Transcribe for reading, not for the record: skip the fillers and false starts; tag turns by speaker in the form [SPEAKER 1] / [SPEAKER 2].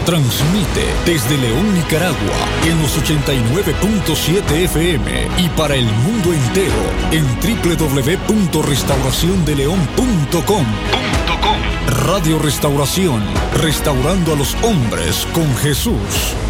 [SPEAKER 1] Transmite desde León, Nicaragua, en los 89.7 FM y para el mundo entero en www.restauraciondeleon.com. Radio Restauración, restaurando a los hombres con Jesús.